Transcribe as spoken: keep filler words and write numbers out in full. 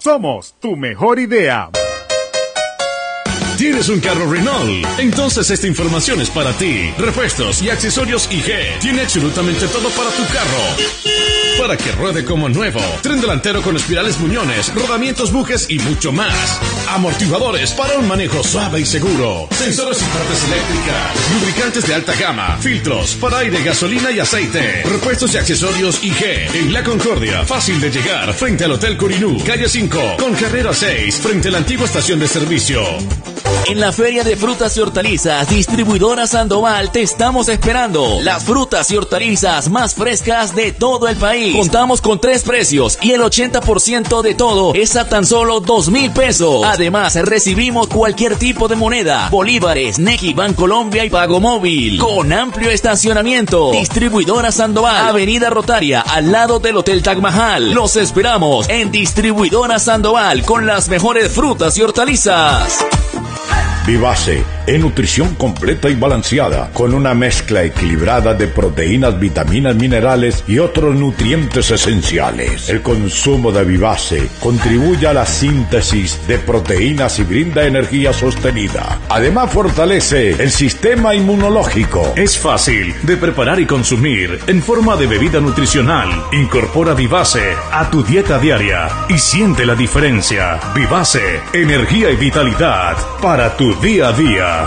somos tu mejor idea. ¿Tienes un carro Renault? Entonces esta información es para ti. Repuestos y accesorios I G. Tiene absolutamente todo para tu carro, para que ruede como nuevo. Tren delantero con espirales muñones, rodamientos, bujes y mucho más. Amortiguadores para un manejo suave y seguro. Sensores y partes eléctricas. Lubricantes de alta gama. Filtros para aire, gasolina y aceite. Repuestos y accesorios I G. En La Concordia. Fácil de llegar. Frente al Hotel Curinú. Calle cinco. Con carrera seis. Frente a la antigua estación de servicio. En la Feria de Frutas y Hortalizas, Distribuidora Sandoval, te estamos esperando. Las frutas y hortalizas más frescas de todo el país. Contamos con tres precios y el ochenta por ciento de todo es a tan solo dos mil pesos. Además, recibimos cualquier tipo de moneda, bolívares, Nequi, Bancolombia y Pago Móvil. Con amplio estacionamiento. Distribuidora Sandoval, Avenida Rotaria, al lado del Hotel Taj Mahal. Los esperamos en Distribuidora Sandoval con las mejores frutas y hortalizas. Vivace, en nutrición completa y balanceada, con una mezcla equilibrada de proteínas, vitaminas, minerales y otros nutrientes esenciales. El consumo de Vivace contribuye a la síntesis de proteínas y brinda energía sostenida. Además, fortalece el sistema inmunológico. Es fácil de preparar y consumir en forma de bebida nutricional. Incorpora Vivace a tu dieta diaria y siente la diferencia. Vivace, energía y vitalidad para tu día a día.